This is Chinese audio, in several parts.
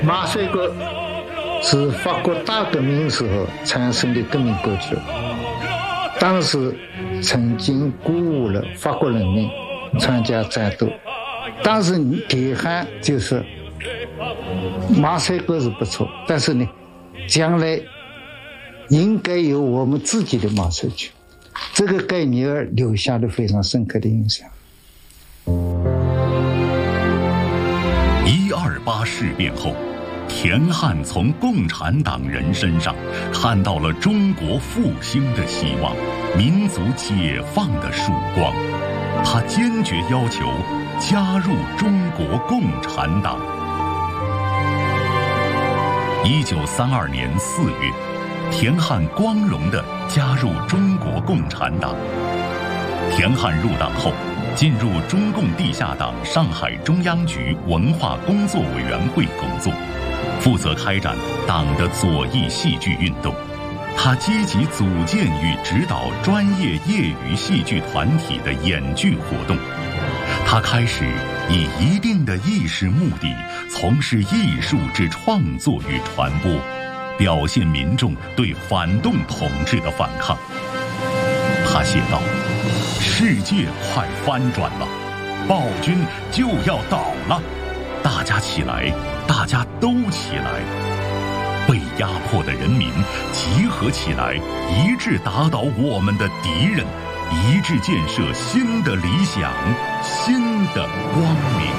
马赛克是法国大革命时候产生的革命歌曲，当时曾经鼓舞了法国人民参加战斗。当时铁汉就是马赛克是不错，但是呢，将来应该有我们自己的马赛克，这个概念留下了非常深刻的印象。 128事变后，田汉从共产党人身上看到了中国复兴的希望，民族解放的曙光。他坚决要求加入中国共产党。1932年4月，田汉光荣地加入中国共产党。田汉入党后，进入中共地下党上海中央局文化工作委员会工作，负责开展党的左翼戏剧运动。他积极组建与指导专业业余戏剧团体的演剧活动。他开始以一定的意识目的从事艺术之创作与传播，表现民众对反动统治的反抗。他写道：世界快翻转了，暴君就要倒了，大家起来，大家都起来。被压迫的人民集合起来，一致打倒我们的敌人，一致建设新的理想，新的光明。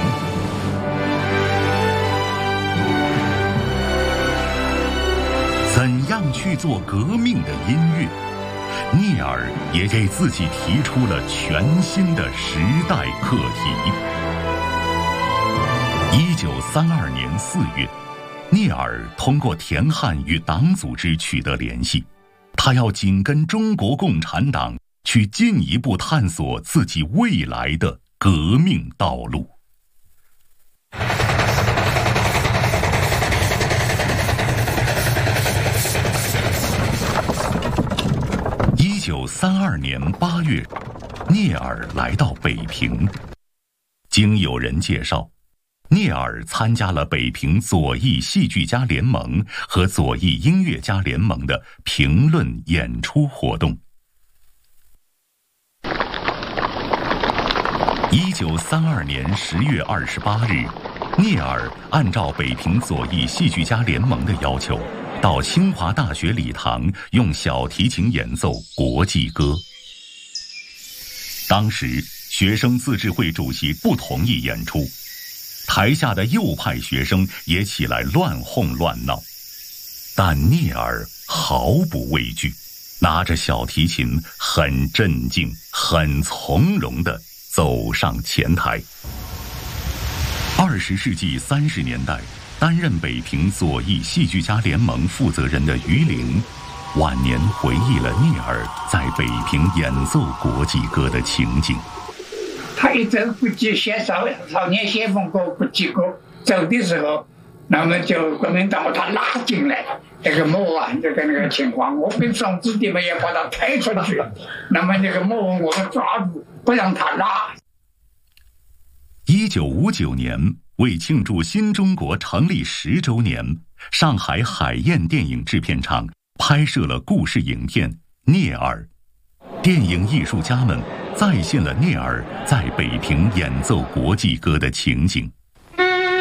怎样去做革命的音乐？聂耳也给自己提出了全新的时代课题。1932年4月，聂耳通过田汉与党组织取得联系，他要紧跟中国共产党去进一步探索自己未来的革命道路。1932年8月，聂耳来到北平。经有人介绍，聂耳参加了北平左翼戏剧家联盟和左翼音乐家联盟的评论演出活动。1932年10月28日，聂耳按照北平左翼戏剧家联盟的要求，到清华大学礼堂用小提琴演奏国际歌。当时学生自治会主席不同意演出，台下的右派学生也起来乱哄乱闹，但聂耳毫不畏惧，拿着小提琴很镇静很从容地走上前台。20世纪30年代担任北平左翼戏剧家联盟负责人的于玲，晚年回忆了聂耳在北平演奏国际歌的情景。 他一走国际写少年先锋歌国际歌，走的时候，那么就国民党把他拉进来，这个莫啊，这个那个情况，我跟总支队们也把他推出去，那么这个莫我们抓住，不让他拉。 1959年，为庆祝新中国成立10周年，上海海燕电影制片厂拍摄了故事影片《聂耳》。电影艺术家们再现了聂耳在北平演奏国际歌的情景。